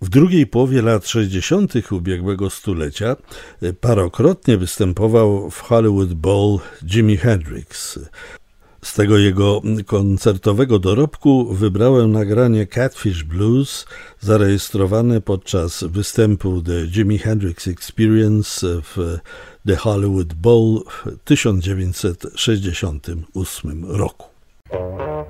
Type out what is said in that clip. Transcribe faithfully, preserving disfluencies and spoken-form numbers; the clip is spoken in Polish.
W drugiej połowie lat sześćdziesiątych ubiegłego stulecia parokrotnie występował w Hollywood Bowl Jimi Hendrix. Z tego jego koncertowego dorobku wybrałem nagranie Catfish Blues zarejestrowane podczas występu The Jimi Hendrix Experience w The Hollywood Bowl w tysiąc dziewięćset sześćdziesiątym ósmym roku.